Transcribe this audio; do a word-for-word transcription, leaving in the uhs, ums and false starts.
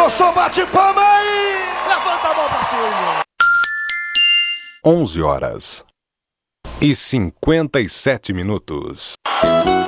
gostou, bate palma aí! Levanta a mão pra cima! onze horas e cinquenta e sete minutos.